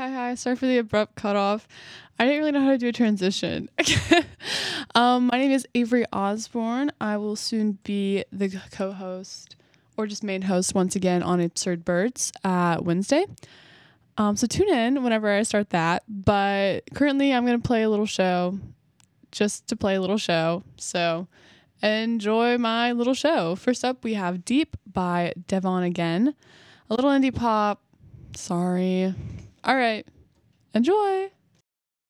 Hi. Sorry for the abrupt cutoff. I didn't really know how to do a transition. My name is Avery Osborne. I will soon be the co-host or just main host once again on Absurd Birds Wednesday. So tune in whenever I start that. But currently I'm going to play a little show just to play a little show. So enjoy my little show. First up, we have Deep by Devon Again. A little indie pop. Sorry. All right. Enjoy.